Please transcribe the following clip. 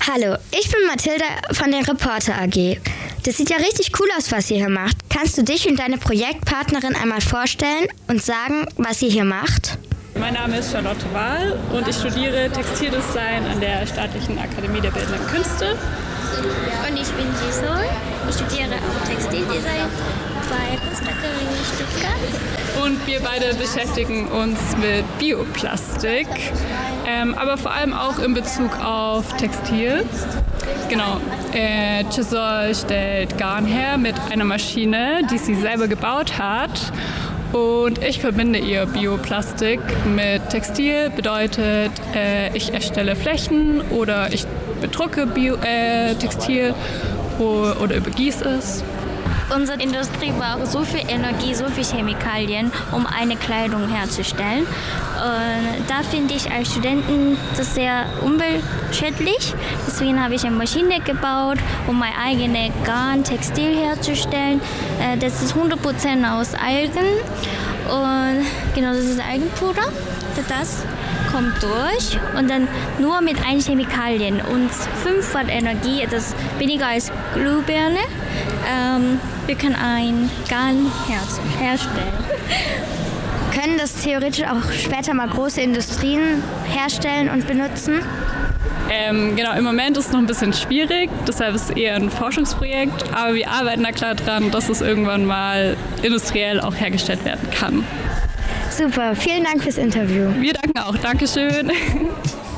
Hallo, ich bin Mathilda von der Reporter AG. Das sieht ja richtig cool aus, was ihr hier macht. Kannst du dich und deine Projektpartnerin einmal vorstellen und sagen, was ihr hier macht? Mein Name ist Charlotte Wahl und ich studiere Textildesign an der Staatlichen Akademie der Bildenden Künste. Und ich bin Giselle. Ich studiere auch Textildesign bei Kunstakademie Stuttgart. Und wir beide beschäftigen uns mit Bioplastik, aber vor allem auch in Bezug auf Textil. Genau, Giselle stellt Garn her mit einer Maschine, die sie selber gebaut hat. Und ich verbinde ihr Bioplastik mit Textil, bedeutet, ich erstelle Flächen oder ich bedrucke Textil oder übergieße es. Unsere Industrie braucht so viel Energie, so viel Chemikalien, um eine Kleidung herzustellen. Und da finde ich als Studenten das sehr umweltschädlich. Deswegen habe ich eine Maschine gebaut, um mein eigenes Garn, Textil herzustellen. Das ist 100% aus Algen. Und genau, das ist Algenpuder. Das kommt durch und dann nur mit ein Chemikalien und 5 Watt Energie, das ist weniger als Glühbirne. Wir können ein Garn herstellen. Können das theoretisch auch später mal große Industrien herstellen und benutzen? Genau, im Moment ist es noch ein bisschen schwierig, deshalb ist es eher ein Forschungsprojekt, aber wir arbeiten da klar dran, dass es irgendwann mal industriell auch hergestellt werden kann. Super, vielen Dank fürs Interview. Wir danken auch, Dankeschön.